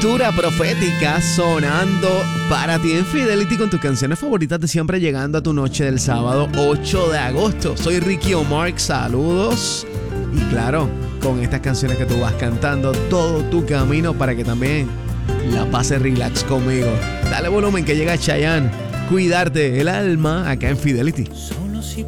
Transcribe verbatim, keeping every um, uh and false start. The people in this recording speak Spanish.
Lectura profética sonando para ti en Fidelity con tus canciones favoritas de siempre, llegando a tu noche del sábado ocho de agosto. Soy Ricky Omar, saludos. Y claro, con estas canciones que tú vas cantando todo tu camino para que también la pases relax conmigo. Dale volumen que llega Chayanne. Cuidarte el alma acá en Fidelity.